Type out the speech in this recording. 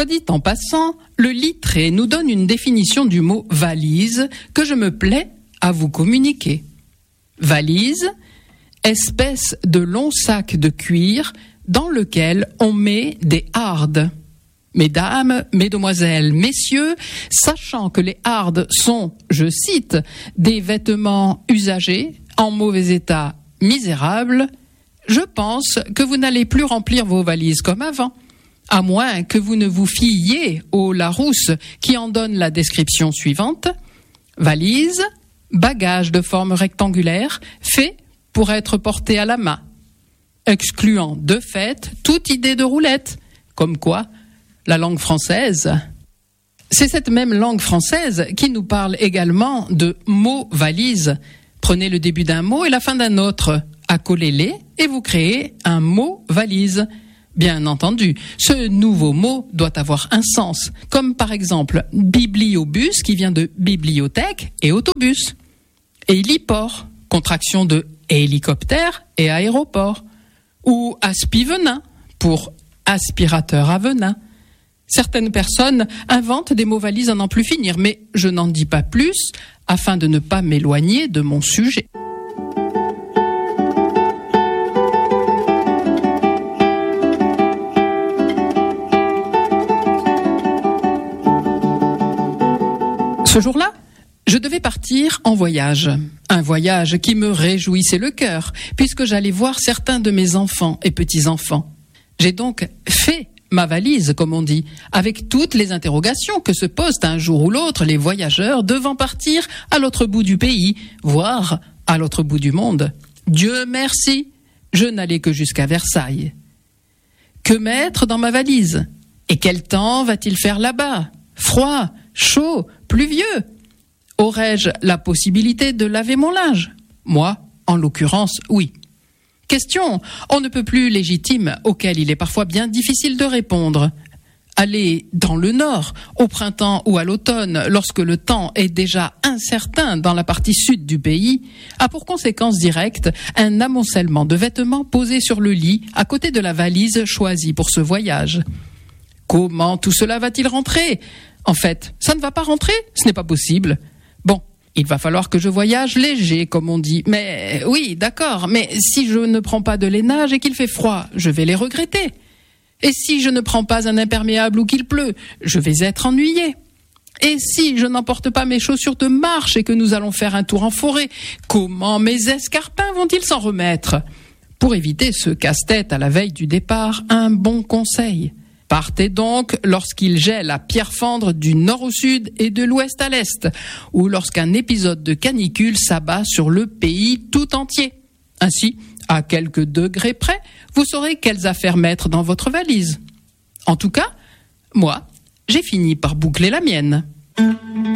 Soit dit en passant, le Littré nous donne une définition du mot valise que je me plais à vous communiquer. Valise, espèce de long sac de cuir dans lequel on met des hardes. Mesdames, mesdemoiselles, messieurs, sachant que les hardes sont, je cite, des vêtements usagés, en mauvais état, misérables, je pense que vous n'allez plus remplir vos valises comme avant, à moins que vous ne vous fiiez au Larousse qui en donne la description suivante. Valise, bagage de forme rectangulaire, fait pour être porté à la main, excluant de fait toute idée de roulette, comme quoi la langue française. C'est cette même langue française qui nous parle également de mots valise. Prenez le début d'un mot et la fin d'un autre, accolez-les et vous créez un mot valise. Bien entendu, ce nouveau mot doit avoir un sens, comme par exemple bibliobus qui vient de bibliothèque et autobus. Héliport, contraction de hélicoptère et aéroport. Ou aspivenin pour aspirateur à venin. Certaines personnes inventent des mots valises à n'en plus finir, mais je n'en dis pas plus afin de ne pas m'éloigner de mon sujet. Ce jour-là, je devais partir en voyage. Un voyage qui me réjouissait le cœur, puisque j'allais voir certains de mes enfants et petits-enfants. J'ai donc fait ma valise, comme on dit, avec toutes les interrogations que se posent un jour ou l'autre les voyageurs devant partir à l'autre bout du pays, voire à l'autre bout du monde. Dieu merci, je n'allais que jusqu'à Versailles. Que mettre dans ma valise? Et quel temps va-t-il faire là-bas? Froid, chaud, pluvieux? Aurais-je la possibilité de laver mon linge? Moi, en l'occurrence, oui. Question on ne peut plus légitime, auquel il est parfois bien difficile de répondre. Aller dans le nord, au printemps ou à l'automne, lorsque le temps est déjà incertain dans la partie sud du pays, a pour conséquence directe un amoncellement de vêtements posés sur le lit à côté de la valise choisie pour ce voyage. Comment tout cela va-t-il rentrer? En fait, ça ne va pas rentrer, ce n'est pas possible. Bon, il va falloir que je voyage léger, comme on dit. Mais oui, d'accord, mais si je ne prends pas de lainage et qu'il fait froid, je vais les regretter. Et si je ne prends pas un imperméable ou qu'il pleut, je vais être ennuyé. Et si je n'emporte pas mes chaussures de marche et que nous allons faire un tour en forêt, comment mes escarpins vont-ils s'en remettre? Pour éviter ce casse-tête à la veille du départ, un bon conseil. Partez donc lorsqu'il gèle à pierre fendre du nord au sud et de l'ouest à l'est, ou lorsqu'un épisode de canicule s'abat sur le pays tout entier. Ainsi, à quelques degrés près, vous saurez quelles affaires mettre dans votre valise. En tout cas, moi, j'ai fini par boucler la mienne.